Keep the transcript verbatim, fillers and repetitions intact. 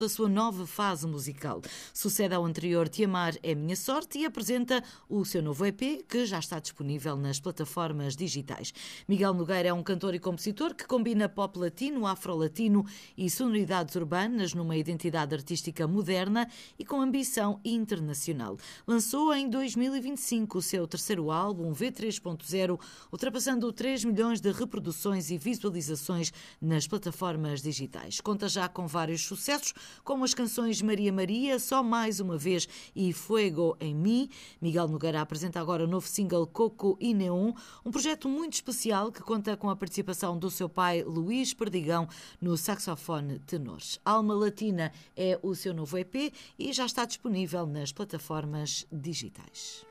da sua nova fase musical. Sucede ao anterior Te Amar é Minha Sorte e apresenta o seu novo E P, que já está disponível nas plataformas digitais. Miguel Nogueira é um cantor e compositor que combina pop latino, afro-latino e sonoridades urbanas numa identidade artística moderna e com ambição internacional. Lançou em dois mil e vinte e cinco o seu terceiro álbum, V três ponto zero, ultrapassando três milhões de reproduções e visualizações nas plataformas digitais. Conta já com vários sucessos, como as canções Maria Maria, Só Mais Uma Vez e Fuego em Mim. Miguel Nogueira apresenta agora o novo single Coco e Neon, um projeto muito especial que conta com a participação do seu pai Luís Perdigão no saxofone tenor. Alma Latina é o seu novo E P e já está disponível nas plataformas digitais.